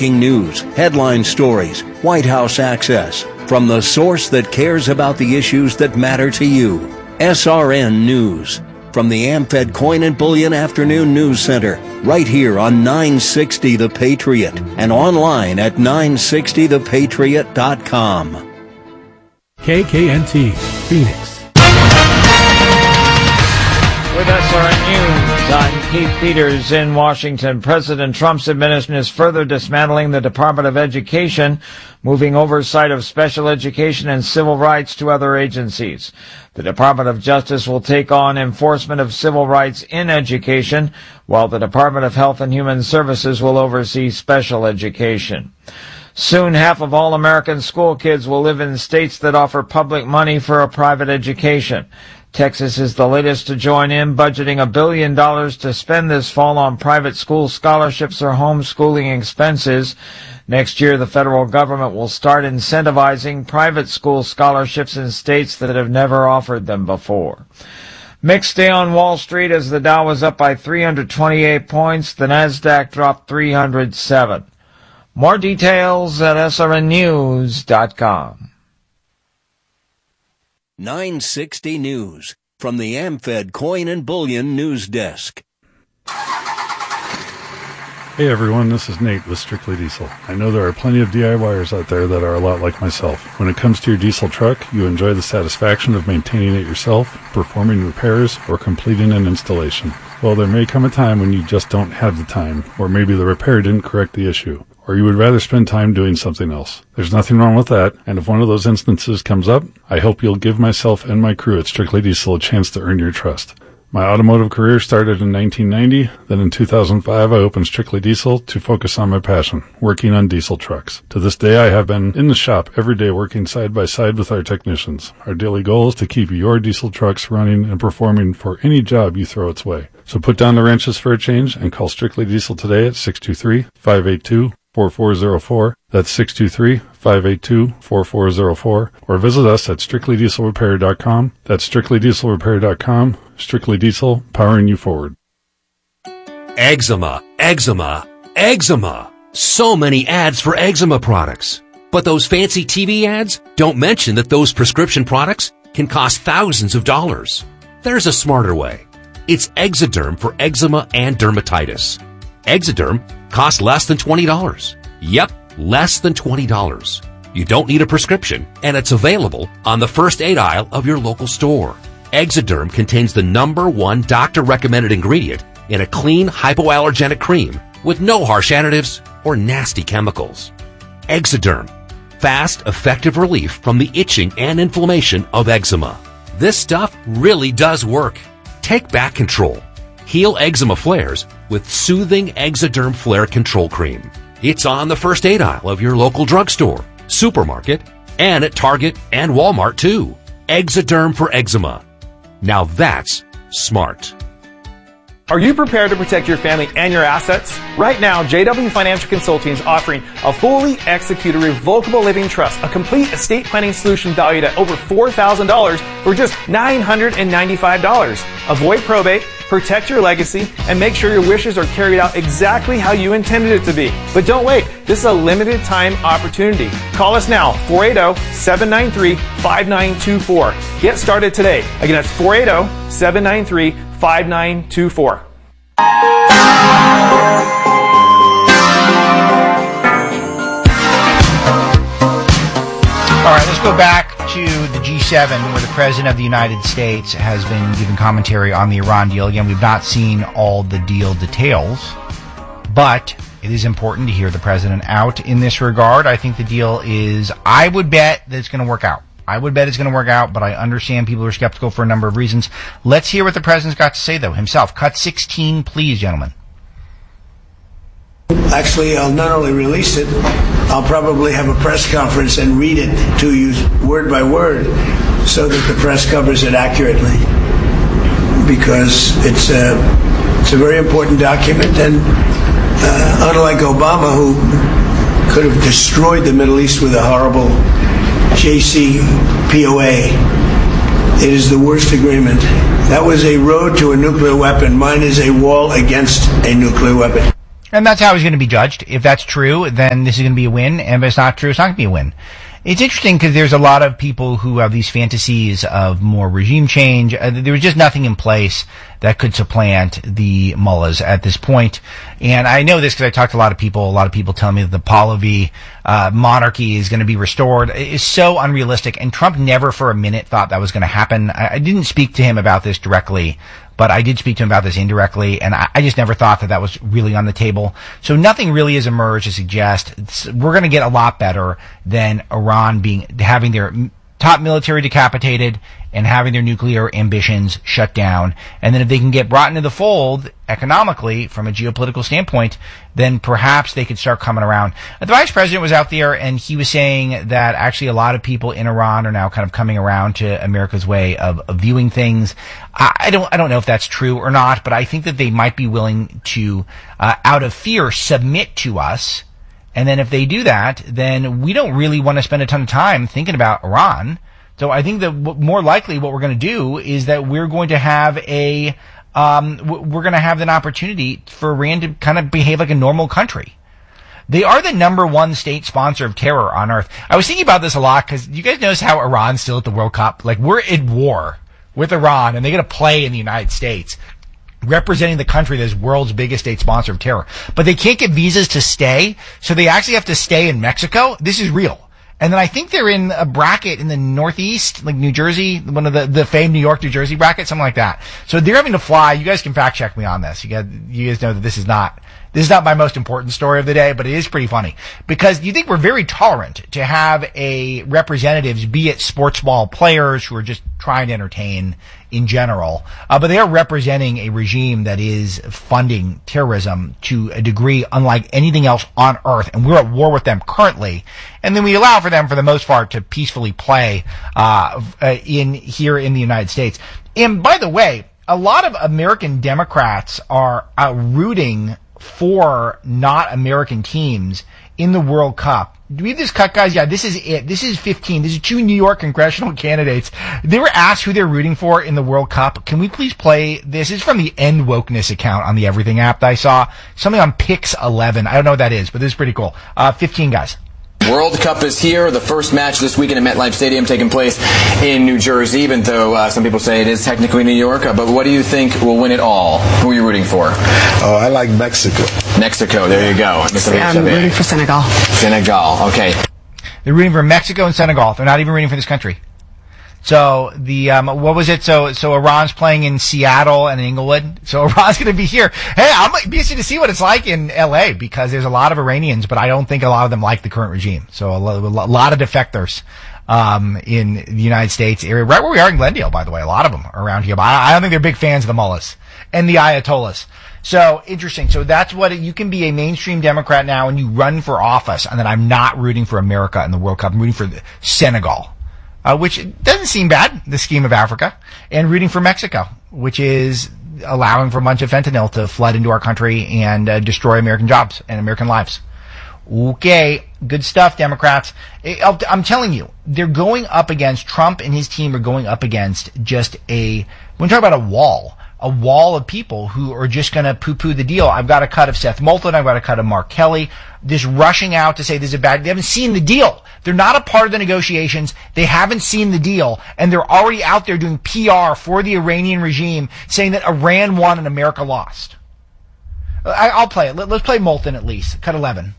breaking news, headline stories, White House access, from the source that cares about the issues that matter to you. SRN News. From the AmFed Coin and Bullion Afternoon News Center, right here on 960 The Patriot, and online at 960thepatriot.com. KKNT, Phoenix. With SRN News, I'm Keith Peters in Washington. President Trump's administration is further dismantling the Department of Education, moving oversight of special education and civil rights to other agencies. The Department of Justice will take on enforcement of civil rights in education, while the Department of Health and Human Services will oversee special education. Soon, half of all American school kids will live in states that offer public money for a private education. Texas is the latest to join in, budgeting $1 billion to spend this fall on private school scholarships or homeschooling expenses. Next year, the federal government will start incentivizing private school scholarships in states that have never offered them before. Mixed day on Wall Street as the Dow was up by 328 points. The Nasdaq dropped 307. More details at srnnews.com. 960 News from the AmFed Coin and Bullion News Desk. Hey everyone, this is Nate with Strictly Diesel. I know there are plenty of DIYers out there that are a lot like myself. When it comes to your diesel truck, you enjoy the satisfaction of maintaining it yourself, performing repairs, or completing an installation. Well, there may come a time when you just don't have the time, or maybe the repair didn't correct the issue, or you would rather spend time doing something else. There's nothing wrong with that, and if one of those instances comes up, I hope you'll give myself and my crew at Strictly Diesel a chance to earn your trust. My automotive career started in 1990, then in 2005 I opened Strictly Diesel to focus on my passion, working on diesel trucks. To this day I have been in the shop every day working side by side with our technicians. Our daily goal is to keep your diesel trucks running and performing for any job you throw its way. So put down the wrenches for a change and call Strictly Diesel today at 623-582-4404. That's 623-582-4404. Or visit us at strictlydieselrepair.com. That's strictlydieselrepair.com. Strictly Diesel, powering you forward. Eczema, eczema, eczema. So many ads for eczema products. But those fancy TV ads don't mention that those prescription products can cost thousands of dollars. There's a smarter way. It's Exoderm for eczema and dermatitis. Exoderm costs less than $20. Yep, less than $20. You don't need a prescription, and it's available on the first aid aisle of your local store. Exoderm contains the #1 doctor-recommended ingredient in a clean, hypoallergenic cream with no harsh additives or nasty chemicals. Exoderm. Fast, effective relief from the itching and inflammation of eczema. This stuff really does work. Take back control. Heal eczema flares with soothing Exoderm Flare Control Cream. It's on the first aid aisle of your local drugstore, supermarket, and at Target and Walmart too. Exoderm for eczema. Now that's smart. Are you prepared to protect your family and your assets? Right now, JW Financial Consulting is offering a fully executed revocable living trust, a complete estate planning solution valued at over $4,000 for just $995. Avoid probate, protect your legacy, and make sure your wishes are carried out exactly how you intended it to be. But don't wait. This is a limited time opportunity. Call us now, 480-793-5924. Get started today. Again, that's 480-793-5924. All right, let's go back to the G7 where the President of the United States has been giving commentary on the Iran deal. Again, we've not seen all the deal details, but it is important to hear the President out in this regard. I think the deal is, I would bet that it's going to work out. I would bet it's going to work out, but I understand people are skeptical for a number of reasons. Let's hear what the President's got to say, though, himself. Cut 16, please, gentlemen. Actually, I'll not only release it, I'll probably have a press conference and read it to you word by word so that the press covers it accurately. Because it's a very important document, and unlike Obama, who could have destroyed the Middle East with a horrible JCPOA, it is the worst agreement. That was a road to a nuclear weapon. Mine is a wall against a nuclear weapon. And that's how he's going to be judged. If that's true, then this is going to be a win. And if it's not true, it's not going to be a win. It's interesting because there's a lot of people who have these fantasies of more regime change. There was just nothing in place that could supplant the mullahs at this point. And I know this because I talked to a lot of people. A lot of people tell me that the Pahlavi monarchy is going to be restored. It's so unrealistic. And Trump never for a minute thought that was going to happen. I didn't speak to him about this directly, but I did speak to him about this indirectly, and I just never thought that that was really on the table. So nothing really has emerged to suggest we're going to get a lot better than Iran having their top military decapitated and having their nuclear ambitions shut down. And then if they can get brought into the fold economically from a geopolitical standpoint, then perhaps they could start coming around. The vice president was out there and he was saying that actually a lot of people in Iran are now kind of coming around to America's way of viewing things. I don't know if that's true or not, but I think that they might be willing to, out of fear, submit to us. And then if they do that, then we don't really want to spend a ton of time thinking about Iran. So I think that more likely what we're going to do is that we're going to have an opportunity for Iran to kind of behave like a normal country. They are the number one state sponsor of terror on earth. I was thinking about this a lot because you guys notice how Iran's still at the World Cup? Like, we're at war with Iran and they're going to play in the United States, representing the country that is world's biggest state sponsor of terror. But they can't get visas to stay, so they actually have to stay in Mexico. This is real. And then I think they're in a bracket in the Northeast, like New Jersey, one of the famed New York, New Jersey bracket, something like that. So they're having to fly. You guys can fact check me on this. You guys know that this is not my most important story of the day, but it is pretty funny because you think we're very tolerant to have representatives, be it sports ball players who are just trying to entertain in general, but they are representing a regime that is funding terrorism to a degree unlike anything else on earth, and we're at war with them currently. And then we allow for them, for the most part, to peacefully play here in the United States. And by the way, a lot of American Democrats are rooting for not American teams in the World Cup. Do we have this cut, guys? Yeah, this is it. This is 15. This is 2 New York congressional candidates. They were asked who they're rooting for in the World Cup. Can we please play this? This is from the End Wokeness account on the Everything app that I saw. Something on Pix 11. I don't know what that is, but this is pretty cool. 15, guys. World Cup is here. The first match this weekend at MetLife Stadium taking place in New Jersey, even though some people say it is technically New York. But what do you think will win it all? Who are you rooting for? Oh, I like Mexico. Mexico, there you go. I'm rooting for Senegal. Senegal, okay. They're rooting for Mexico and Senegal. They're not even rooting for this country. So what was it? So Iran's playing in Seattle and Inglewood. So Iran's going to be here. Hey, I'm interested to see what it's like in LA because there's a lot of Iranians, but I don't think a lot of them like the current regime. So a lot of defectors, in the United States area, right where we are in Glendale, by the way. A lot of them are around here, but I don't think they're big fans of the mullahs and the ayatollahs. So interesting. So that's what you can be a mainstream Democrat now and you run for office. And then I'm not rooting for America in the World Cup. I'm rooting for Senegal. Which doesn't seem bad, the scheme of Africa, and rooting for Mexico, which is allowing for a bunch of fentanyl to flood into our country and destroy American jobs and American lives. Okay, good stuff, Democrats. I'm telling you, they're going up against, Trump and his team are going up against just we're talking about a wall of people who are just going to poo-poo the deal. I've got a cut of Seth Moulton. I've got a cut of Mark Kelly. This rushing out to say this is a bad, they haven't seen the deal. They're not a part of the negotiations. They haven't seen the deal. And they're already out there doing PR for the Iranian regime saying that Iran won and America lost. I'll play it. Let's play Moulton at least. Cut 11.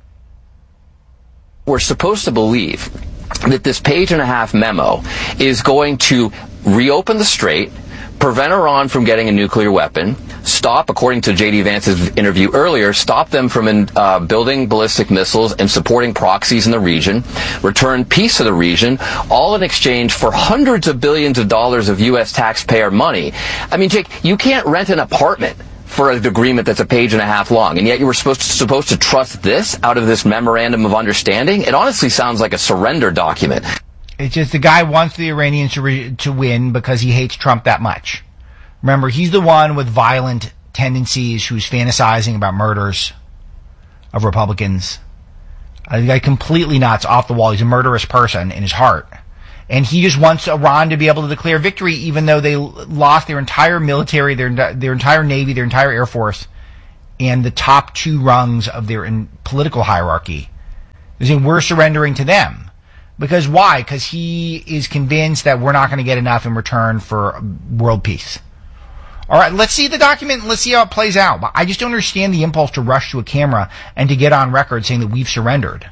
We're supposed to believe that this page-and-a-half memo is going to reopen the strait, prevent Iran from getting a nuclear weapon, stop, according to J.D. Vance's interview earlier, stop them from building ballistic missiles and supporting proxies in the region, return peace to the region, all in exchange for hundreds of billions of dollars of U.S. taxpayer money. I mean, Jake, you can't rent an apartment for an agreement that's a page and a half long, and yet you were supposed to trust this out of this memorandum of understanding? It honestly sounds like a surrender document. It's just the guy wants the Iranians to win because he hates Trump that much. Remember, he's the one with violent tendencies who's fantasizing about murders of Republicans. The guy completely nuts, off the wall. He's a murderous person in his heart. And he just wants Iran to be able to declare victory even though they lost their entire military, their entire Navy, their entire Air Force and the top two rungs of their political hierarchy. They're saying we're surrendering to them. Because why? Because he is convinced that we're not going to get enough in return for world peace. All right, let's see the document and let's see how it plays out. But I just don't understand the impulse to rush to a camera and to get on record saying that we've surrendered.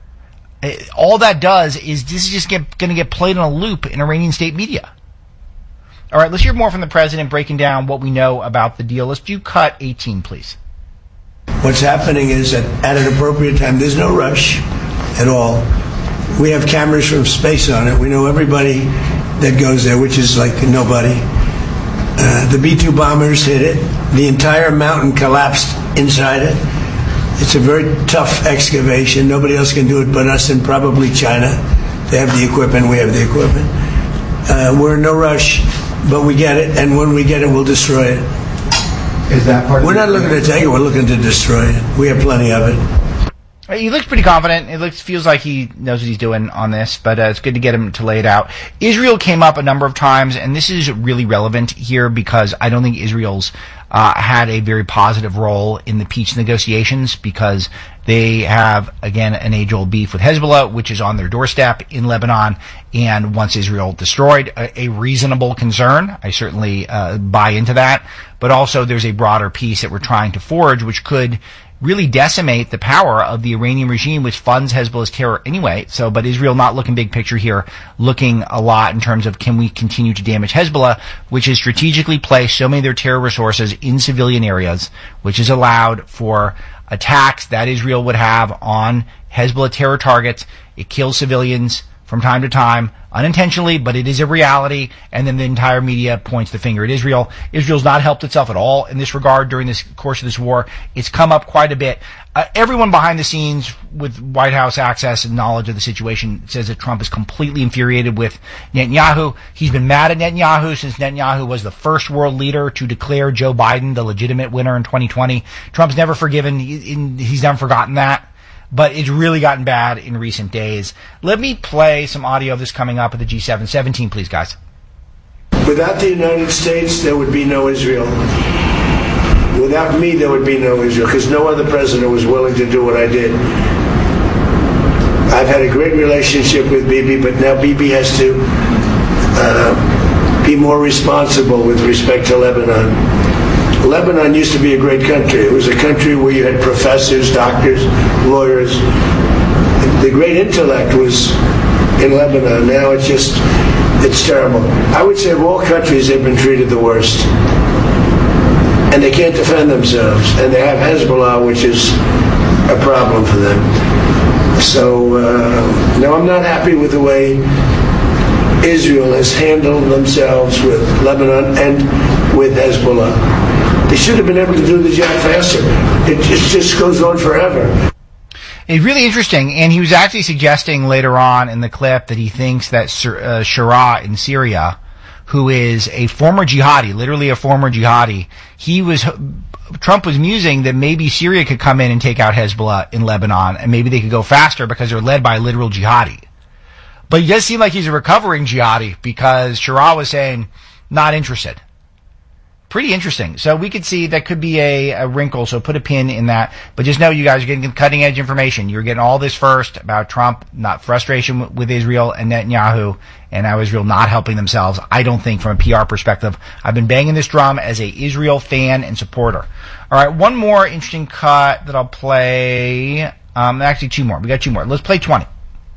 All that does is this is just going to get played on a loop in Iranian state media. All right, let's hear more from the president breaking down what we know about the deal. Let's do cut 18, please. What's happening is that at an appropriate time, there's no rush at all. We have cameras from space on it. We know everybody that goes there, which is like nobody. The B-2 bombers hit it. The entire mountain collapsed inside it. It's a very tough excavation. Nobody else can do it but us and probably China. They have the equipment. We have the equipment. We're in no rush, but we get it, and when we get it, we'll destroy it. Is that part? We're not looking to take it. We're looking to destroy it. We have plenty of it. He looks pretty confident. It feels like he knows what he's doing on this, but it's good to get him to lay it out. Israel came up a number of times, and this is really relevant here because I don't think Israel's had a very positive role in the peace negotiations because they have, again, an age-old beef with Hezbollah, which is on their doorstep in Lebanon, and once Israel destroyed, a reasonable concern. I certainly buy into that. But also there's a broader peace that we're trying to forge, which could really decimate the power of the Iranian regime, which funds Hezbollah's terror anyway. But Israel not looking big picture here, looking a lot in terms of can we continue to damage Hezbollah, which has strategically placed so many of their terror resources in civilian areas, which has allowed for attacks that Israel would have on Hezbollah terror targets. It kills civilians from time to time, unintentionally, but it is a reality, and then the entire media points the finger at Israel. Israel's not helped itself at all in this regard during this course of this war. It's come up quite a bit. Everyone behind the scenes with White House access and knowledge of the situation says that Trump is completely infuriated with Netanyahu. He's been mad at Netanyahu since Netanyahu was the first world leader to declare Joe Biden the legitimate winner in 2020. Trump's never forgiven. He's never forgotten that. But it's really gotten bad in recent days. Let me play some audio of this coming up at the G7. 17, please, guys. Without the United States, there would be no Israel. Without me, there would be no Israel, because no other president was willing to do what I did. I've had a great relationship with Bibi, but now Bibi has to be more responsible with respect to Lebanon. Lebanon used to be a great country. It was a country where you had professors, doctors, lawyers. The great intellect was in Lebanon. Now it's terrible. I would say of all countries, they've been treated the worst. And they can't defend themselves. And they have Hezbollah, which is a problem for them. So, no, I'm not happy with the way Israel has handled themselves with Lebanon and with Hezbollah. They should have been able to do the job faster. It just goes on forever. It's really interesting, and he was actually suggesting later on in the clip that he thinks that Shara in Syria, who is a former jihadi, literally a former jihadi, Trump was musing that maybe Syria could come in and take out Hezbollah in Lebanon, and maybe they could go faster because they're led by a literal jihadi. But he does seem like he's a recovering jihadi because Shara was saying, not interested. Pretty interesting. So we could see that could be a wrinkle, so put a pin in that. But just know you guys are getting cutting-edge information. You're getting all this first about Trump, not frustration with Israel and Netanyahu, and now Israel not helping themselves, I don't think, from a PR perspective. I've been banging this drum as a Israel fan and supporter. All right, one more interesting cut that I'll play. Actually, two more. We got two more. Let's play 20.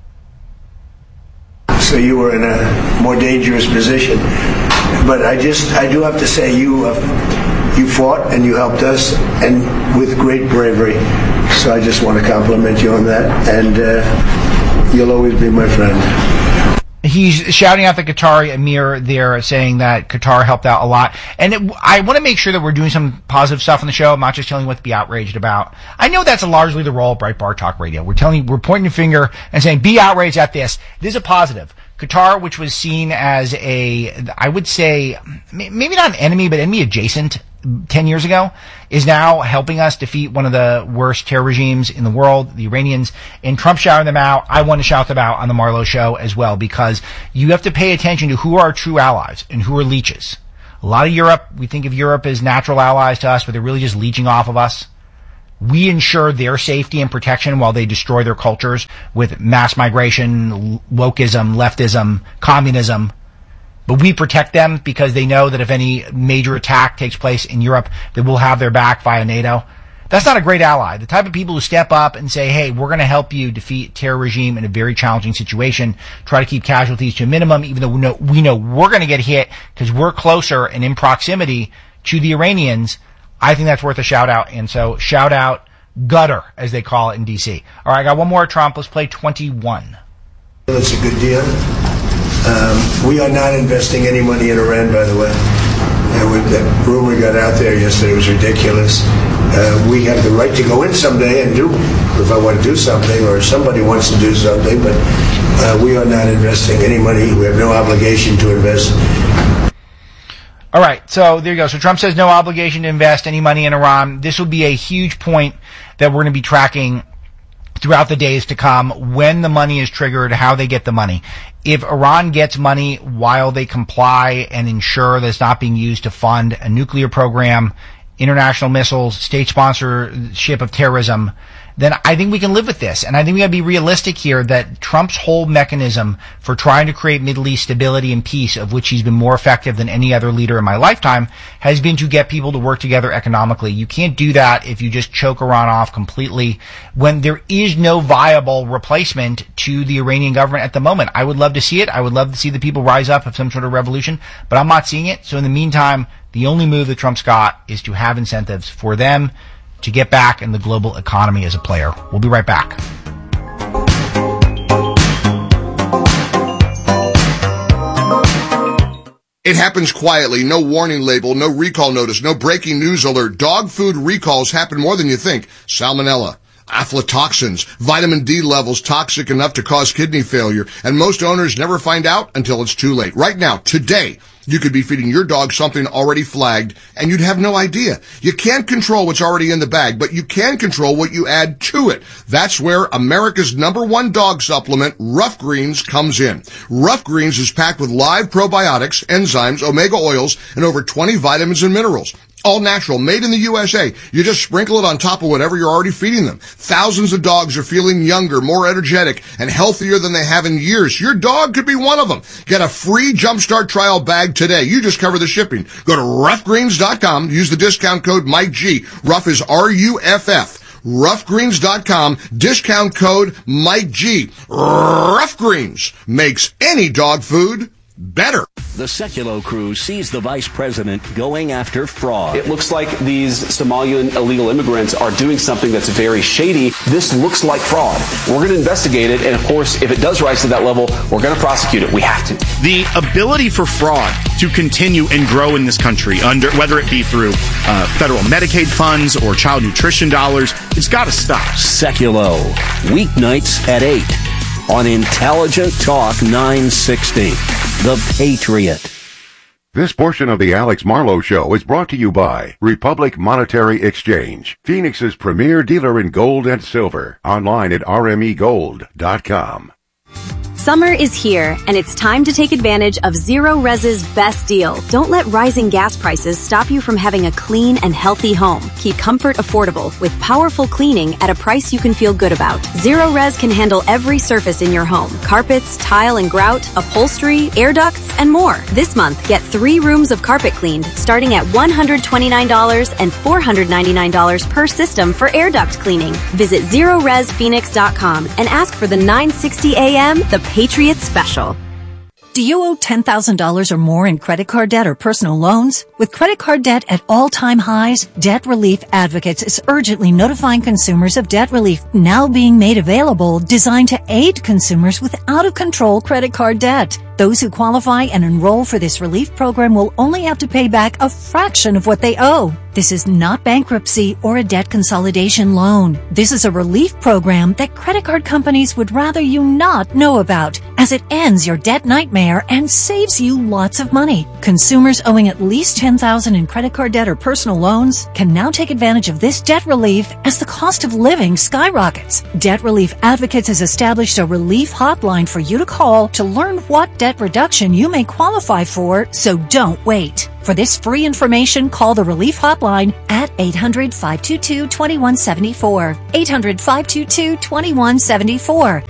So you were in a more dangerous position. But I do have to say you fought and you helped us, and with great bravery. So I just want to compliment you on that, and you'll always be my friend. He's shouting out the Qatari emir there, saying that Qatar helped out a lot. And I want to make sure that we're doing some positive stuff on the show. I'm not just telling you what to be outraged about. I know that's largely the role of Breitbart Talk Radio. We're pointing a finger and saying, be outraged at this. This is a positive. Qatar, which was seen as I would say, maybe not an enemy, but enemy adjacent 10 years ago, is now helping us defeat one of the worst terror regimes in the world, the Iranians. And Trump shouting them out. I want to shout them out on the Marlowe Show as well, because you have to pay attention to who are true allies and who are leeches. A lot of Europe, we think of Europe as natural allies to us, but they're really just leeching off of us. We ensure their safety and protection while they destroy their cultures with mass migration, wokeism, leftism, communism. But we protect them because they know that if any major attack takes place in Europe, that we'll have their back via NATO. That's not a great ally. The type of people who step up and say, hey, we're going to help you defeat terror regime in a very challenging situation, try to keep casualties to a minimum, even though we know we're going to get hit because we're closer and in proximity to the Iranians. I think that's worth a shout out. And so shout out Gutter, as they call it in D.C. All right, I got one more Trump. Let's play 21. That's a good deal. We are not investing any money in Iran, by the way. That rumor got out there yesterday. It was ridiculous. We have the right to go in someday and do, if I want to do something or somebody wants to do something, but we are not investing any money. We have no obligation to invest. All right, so there you go. So Trump says no obligation to invest any money in Iran. This will be a huge point that we're going to be tracking throughout the days to come, when the money is triggered, how they get the money. If Iran gets money while they comply and ensure that it's not being used to fund a nuclear program, international missiles, state sponsorship of terrorism, then I think we can live with this. And I think we got to be realistic here that Trump's whole mechanism for trying to create Middle East stability and peace, of which he's been more effective than any other leader in my lifetime, has been to get people to work together economically. You can't do that if you just choke Iran off completely when there is no viable replacement to the Iranian government at the moment. I would love to see it. I would love to see the people rise up of some sort of revolution, but I'm not seeing it. So in the meantime, the only move that Trump's got is to have incentives for them to get back in the global economy as a player. We'll be right back. It happens quietly, no warning label, no recall notice, no breaking news alert. Dog food recalls happen more than you think. Salmonella, aflatoxins, vitamin D levels toxic enough to cause kidney failure, and most owners never find out until it's too late. Right now, today, you could be feeding your dog something already flagged, and you'd have no idea. You can't control what's already in the bag, but you can control what you add to it. That's where America's #1 dog supplement, Rough Greens, comes in. Rough Greens is packed with live probiotics, enzymes, omega oils, and over 20 vitamins and minerals. All natural, made in the USA. You just sprinkle it on top of whatever you're already feeding them. Thousands of dogs are feeling younger, more energetic, and healthier than they have in years. Your dog could be one of them. Get a free Jumpstart trial bag today. You just cover the shipping. Go to roughgreens.com. Use the discount code Mike G. Rough is RUFF. Roughgreens.com. Discount code Mike G. Rough Greens makes any dog food better. The Sekulow crew sees the vice president going after fraud. It looks like these Somalian illegal immigrants are doing something that's very shady. This looks like fraud. We're going to investigate it, and of course, if it does rise to that level, we're going to prosecute it. We have to. The ability for fraud to continue and grow in this country, under whether it be through federal Medicaid funds or child nutrition dollars, it's got to stop. Sekulow, weeknights at 8 on Intelligent Talk 960. The Patriot. This portion of the Alex Marlowe Show is brought to you by Republic Monetary Exchange, Phoenix's premier dealer in gold and silver. Online at rmegold.com. Summer is here, and it's time to take advantage of Zero Rez's best deal. Don't let rising gas prices stop you from having a clean and healthy home. Keep comfort affordable with powerful cleaning at a price you can feel good about. Zero Rez can handle every surface in your home: carpets, tile and grout, upholstery, air ducts, and more. This month, get 3 rooms of carpet cleaned, starting at $129 and $499 per system for air duct cleaning. Visit ZeroRezPhoenix.com and ask for the 960 AM, the Patriot Special. Do you owe $10,000 or more in credit card debt or personal loans? With credit card debt at all-time highs, Debt Relief Advocates is urgently notifying consumers of debt relief now being made available, designed to aid consumers with out-of-control credit card debt. Those who qualify and enroll for this relief program will only have to pay back a fraction of what they owe. This is not bankruptcy or a debt consolidation loan. This is a relief program that credit card companies would rather you not know about, as it ends your debt nightmare and saves you lots of money. Consumers owing at least $10,000 in credit card debt or personal loans can now take advantage of this debt relief as the cost of living skyrockets. Debt Relief Advocates has established a relief hotline for you to call to learn what debt debt reduction you may qualify for, so don't wait. For this free information, call the Relief Hotline at 800-522-2174. 800-522-2174.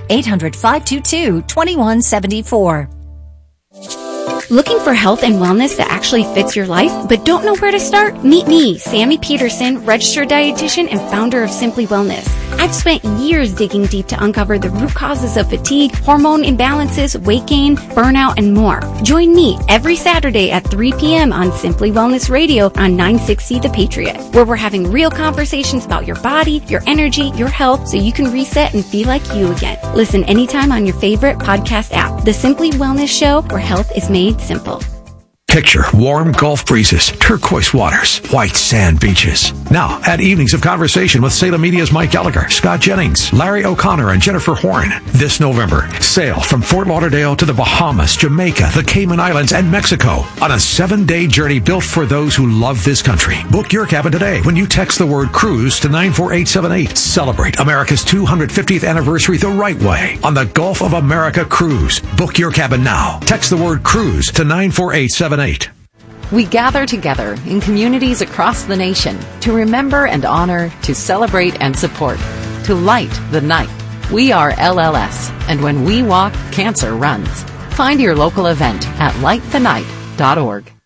800-522-2174. Looking for health and wellness that actually fits your life, but don't know where to start? Meet me, Sammy Peterson, registered dietitian and founder of Simply Wellness. I've spent years digging deep to uncover the root causes of fatigue, hormone imbalances, weight gain, burnout, and more. Join me every Saturday at 3 p.m. on Simply Wellness Radio on 960 The Patriot, where we're having real conversations about your body, your energy, your health, so you can reset and feel like you again. Listen anytime on your favorite podcast app. The Simply Wellness Show, where health is made simple. Picture warm Gulf breezes, turquoise waters, white sand beaches. Now, add evenings of conversation with Salem Media's Mike Gallagher, Scott Jennings, Larry O'Connor, and Jennifer Horn. This November, sail from Fort Lauderdale to the Bahamas, Jamaica, the Cayman Islands, and Mexico on a 7-day journey built for those who love this country. Book your cabin today when you text the word cruise to 94878. Celebrate America's 250th anniversary the right way on the Gulf of America Cruise. Book your cabin now. Text the word cruise to 94878. We gather together in communities across the nation to remember and honor, to celebrate and support, to light the night. We are LLS, and when we walk, cancer runs. Find your local event at lightthenight.org.